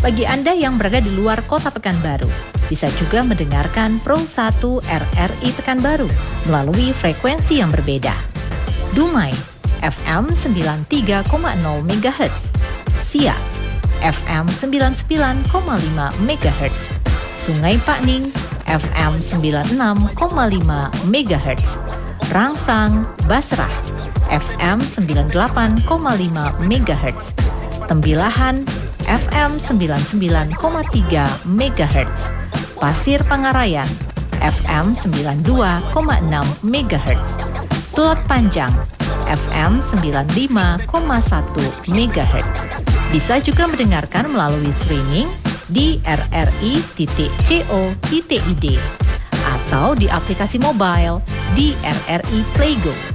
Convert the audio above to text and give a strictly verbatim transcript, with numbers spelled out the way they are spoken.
Bagi Anda yang berada di luar kota Pekanbaru, bisa juga mendengarkan Pro satu R R I Pekanbaru melalui frekuensi yang berbeda. Dumai, F M sembilan puluh tiga koma nol megahertz, Siak, F M sembilan puluh sembilan koma lima megahertz, Sungai Pakning, F M sembilan puluh enam koma lima megahertz, Rangsang, Basrah, F M sembilan puluh delapan koma lima megahertz, Tembilahan, F M sembilan puluh sembilan koma tiga megahertz, Pasir Pangarayan, F M sembilan puluh dua koma enam megahertz, Selat Panjang, F M sembilan puluh lima koma satu megahertz. Bisa juga mendengarkan melalui streaming di r r i titik co titik i d atau di aplikasi mobile di R R I Playgo.